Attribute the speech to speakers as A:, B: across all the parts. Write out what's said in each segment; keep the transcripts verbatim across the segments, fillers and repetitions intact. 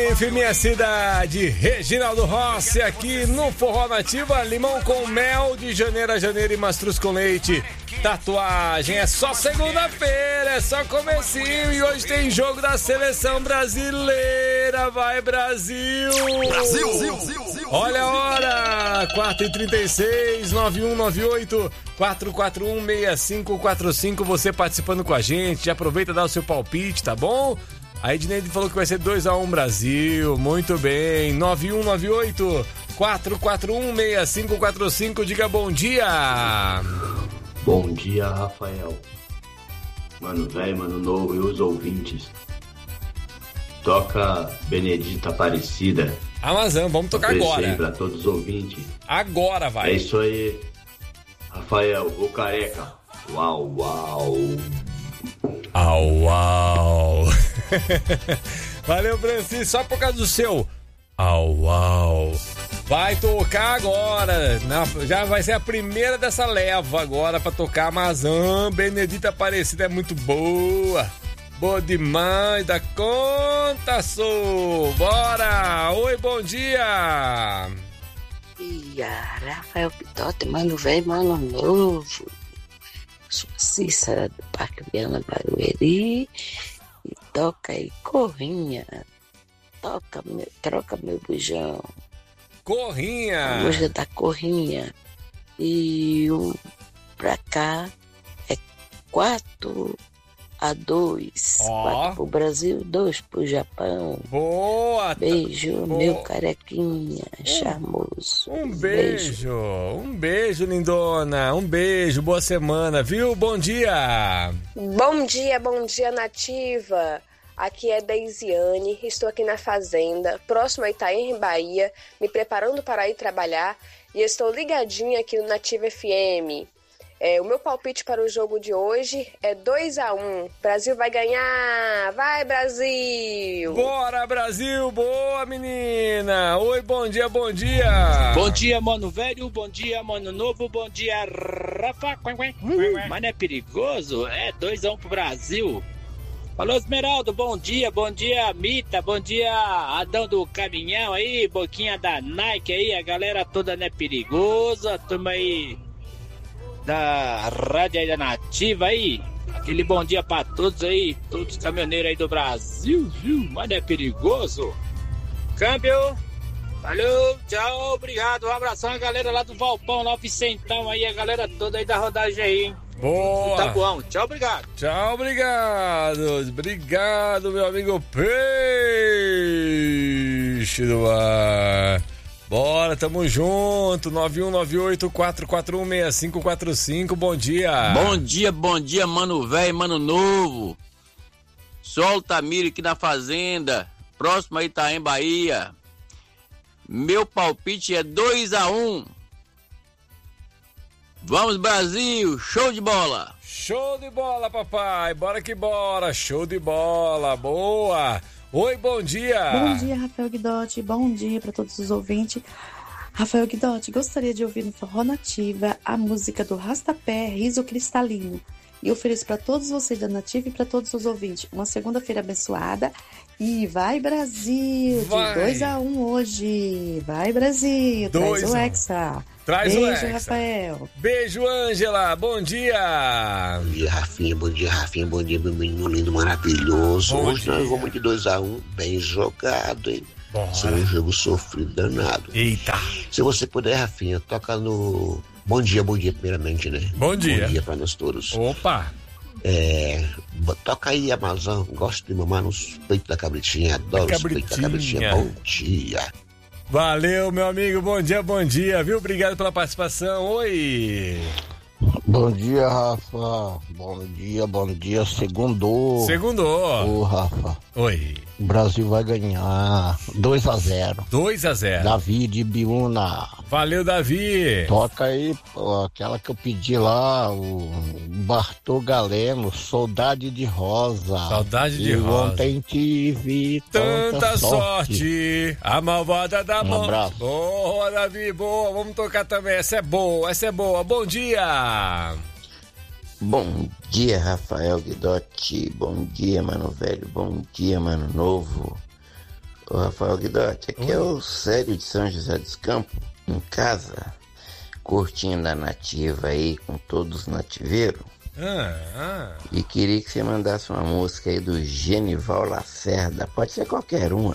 A: Recife, minha cidade. Reginaldo Rossi aqui no Forró Nativa. Limão com mel de janeiro a janeiro e mastruz com leite. Tatuagem é só segunda-feira, é só comecinho. E hoje tem jogo da seleção brasileira. Vai, Brasil!
B: Brasil!
A: Olha a hora! quatro e trinta e seis, nove um nove oito, quatro quatro um, seis cinco quatro cinco. Você participando com a gente. Já aproveita e dá o seu palpite, tá bom? A Edneide falou que vai ser dois a um Brasil. Muito bem. nove um nove oito, quatro quatro um, seis cinco quatro cinco. Diga bom dia.
C: Bom dia, Rafael. Mano velho, mano novo e os ouvintes. Toca Benedita Aparecida.
A: Amazon, vamos tocar agora.
C: Pra todos os ouvintes.
A: Agora vai.
C: É isso aí. Rafael, o careca. Uau, uau.
A: Au, au. Valeu, Francisco. Só por causa do seu au, au. Vai tocar agora. Na, já vai ser a primeira dessa leva agora pra tocar Amazon. Benedita Aparecida é muito boa. Boa demais da conta, sou. Bora. Oi, bom dia.
D: Dia, Rafael Pitote, mano velho, mano novo. Sou Cícera do Parque Viana Barueri. E toca aí, Corrinha. Toca, meu, troca meu bujão.
A: Corrinha.
D: A música da Corrinha. E o pra cá é quatro a dois.
A: Ó.
D: quatro pro Brasil, dois pro Japão.
A: Boa.
D: Beijo,
A: Boa.
D: meu carequinha, charmoso.
A: Um beijo, um beijo, lindona. Um beijo, boa semana, viu? Bom dia.
E: Bom dia, bom dia, Nativa. Aqui é Deisiane, estou aqui na fazenda, próximo a Itaém, Bahia, me preparando para ir trabalhar e estou ligadinha aqui no Nativa F M. É, o meu palpite para o jogo de hoje é dois a um. Brasil vai ganhar! Vai, Brasil!
A: Bora, Brasil! Boa, menina! Oi, bom dia, bom dia!
F: Bom dia, mano velho, bom dia, mano novo, bom dia, Rafa. Hum. Mas não é perigoso? É dois a um pro Brasil. Falou, Esmeraldo, bom dia, bom dia, Mita, bom dia, Adão do Caminhão aí, Boquinha da Nike aí, a galera toda não é perigosa, a turma aí da rádio aí da Nativa aí, aquele bom dia pra todos aí, todos os caminhoneiros aí do Brasil, viu, mas não é perigoso? Câmbio, valeu, tchau, obrigado, um abração a galera lá do Valpão, lá o Vicentão aí, a galera toda aí da rodagem aí, hein?
A: Boa!
F: Tá bom, tchau, obrigado.
A: Tchau, obrigado. Obrigado, meu amigo Peixe do Mar. Bora, tamo junto. nove um nove oito, quatro quatro um, seis cinco quatro cinco. Bom dia.
G: Bom dia, bom dia, mano velho, mano novo. Sou Altamiro aqui na fazenda, próximo a Itaém, Bahia. Meu palpite é dois a um. Vamos, Brasil! Show de bola!
A: Show de bola, papai! Bora que bora! Show de bola! Boa! Oi, bom dia!
H: Bom dia, Rafael Guidotti. Bom dia para todos os ouvintes. Rafael Guidotti, gostaria de ouvir no Forró Nativa a música do Rastapé, Riso Cristalino. E ofereço para todos vocês da Nativa e para todos os ouvintes uma segunda-feira abençoada. E vai, Brasil!
A: Vai.
H: De dois a um hoje! Vai, Brasil!
A: Dois
H: Traz o
A: a um.
H: Hexa!
A: Traz
H: Beijo,
A: o Hexa.
H: Rafael!
A: Beijo, Ângela! Bom dia!
I: Bom dia, Rafinha, bom dia, Rafinha, bom dia, meu menino lindo, maravilhoso.
A: Bom
I: Hoje
A: dia.
I: nós vamos de dois a um, bem jogado, hein?
A: Bora.
I: Será um jogo sofrido, danado.
A: Eita!
I: Se você puder, Rafinha, toca no... Bom dia, bom dia, primeiramente, né?
A: Bom dia.
I: Bom dia pra nós todos.
A: Opa!
I: É... Toca aí, Amazon. Gosto de mamar nos peitos da cabritinha. Adoro os peitos da cabritinha. Bom dia.
A: Valeu, meu amigo. Bom dia, bom dia, viu? Obrigado pela participação. Oi!
J: Bom dia, Rafa. Bom dia, bom dia. Segundou.
A: Segundou.
J: Ô, Rafa.
A: Oi.
J: O Brasil vai ganhar dois a zero.
A: dois a zero.
J: Davi de Biúna.
A: Valeu, Davi.
J: Toca aí, pô, aquela que eu pedi lá, o Bartô Galeno, Saudade de Rosa.
A: Saudade de
J: e
A: Rosa.
J: Ontem tive tanta,
A: Tanta
J: sorte.
A: sorte. A malvada da
J: Um
A: mão.
J: abraço.
A: Boa, Davi, boa. Vamos tocar também. Essa é boa, essa é boa. Bom dia.
K: Bom dia, Rafael Guidotti. Bom dia, mano velho. Bom dia, mano novo. Ô, Rafael Guidotti, aqui Oi. é o Sério de São José dos Campos, em casa, curtindo a nativa aí com todos os nativeiros. Ah, ah. E queria que você mandasse uma música aí do Genival Lacerda, pode ser qualquer uma.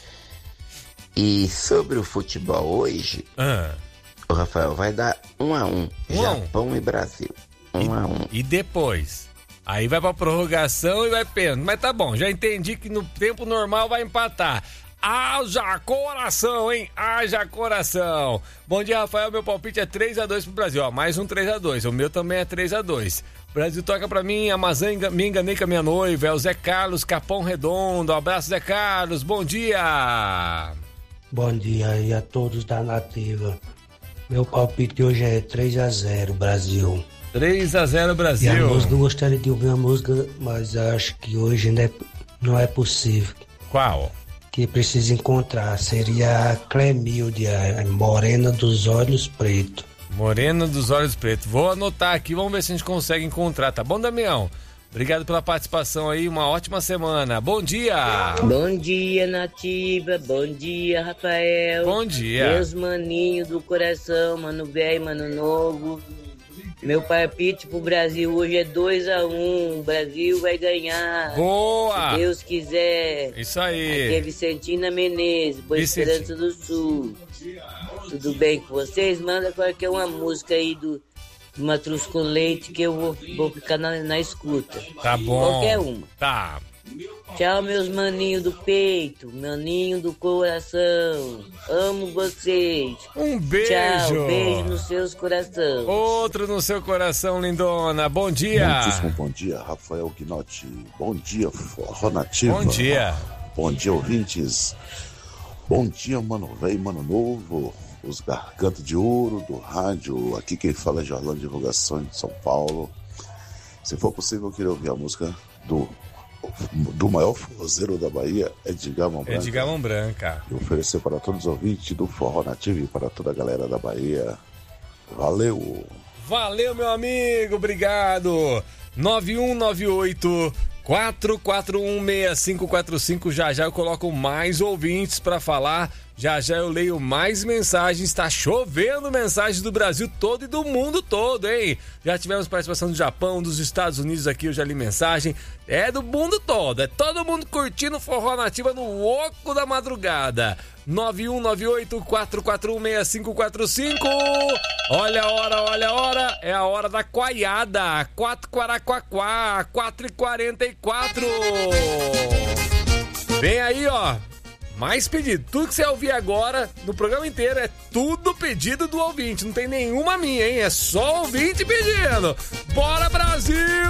K: E sobre o futebol hoje, ah. o Rafael vai dar um a um, um Japão e Brasil, um
A: e,
K: a um.
A: E depois? Aí vai pra prorrogação e vai pênalti. Mas tá bom, já entendi que no tempo normal vai empatar. Haja coração, hein? Haja coração. Bom dia, Rafael. Meu palpite é três a dois pro Brasil. Ó, mais um três a dois. O meu também é três a dois. Brasil toca pra mim. Amazã, me enganei com a minha noiva. É o Zé Carlos, Capão Redondo. Abraço, Zé Carlos. Bom dia.
B: Bom dia aí a todos da Nativa. Meu palpite hoje é três a zero, Brasil.
A: três a zero, Brasil.
B: E a música, eu gostaria de ouvir a música, mas acho que hoje não é, não é possível.
A: Qual?
B: Que precisa encontrar. Seria a Clemilde, a Morena dos Olhos Pretos.
A: Morena dos Olhos Pretos. Vou anotar aqui, vamos ver se a gente consegue encontrar. Tá bom, Damião? Obrigado pela participação aí, uma ótima semana. Bom dia!
L: Bom dia, Nativa. Bom dia, Rafael.
A: Bom dia.
L: Meus maninhos do coração, mano velho, mano novo. Meu palpite pro Brasil hoje é dois a um. O Brasil vai ganhar.
A: Boa!
L: Se Deus quiser.
A: Isso aí.
L: Aqui é Vicentina Menezes, Boa Vicente. Esperança do Sul. Tudo bem com vocês? Manda qualquer uma música aí do, do Matruz com Leite que eu vou, vou ficar na, na escuta.
A: Tá bom.
L: Qualquer uma.
A: Tá.
L: Tchau, meus maninhos do peito, maninho do coração. Amo vocês.
A: Um beijo.
L: Tchau, beijo nos seus corações.
A: Outro no seu coração, lindona. Bom dia.
M: Muitíssimo bom dia, Rafael Guinotti. Bom dia, Forró Nativa.
A: Bom dia.
M: Bom dia, ouvintes. Bom dia, mano velho, mano novo. Os gargantos de ouro do rádio. Aqui quem fala é Jorlando Divulgações de São Paulo. Se for possível, eu queria ouvir a música do... do maior forrozeiro da Bahia, Edgar Mão Branca.
A: Edgar Mão Branca.
M: E oferecer para todos os ouvintes do Forró Nativo e para toda a galera da Bahia. Valeu!
A: Valeu, meu amigo, obrigado! nove um nove oito, quatro quatro um, seis cinco quatro cinco. Já já eu coloco mais ouvintes para falar. Já já eu leio mais mensagens. Está chovendo mensagens do Brasil todo e do mundo todo, hein? Já tivemos participação do Japão, dos Estados Unidos aqui, eu já li mensagem. É do mundo todo, é todo mundo curtindo Forró Nativa no oco da madrugada. nove um nove oito, quatro quatro um, seis cinco quatro cinco. Olha a hora, olha a hora. É a hora da coaiada. quatro Quaraquaquá, quatro e quarenta e quatro. Vem aí, ó. Mais pedido. Tudo que você ouvir agora, no programa inteiro, é tudo pedido do ouvinte. Não tem nenhuma minha, hein? É só ouvinte pedindo. Bora, Brasil!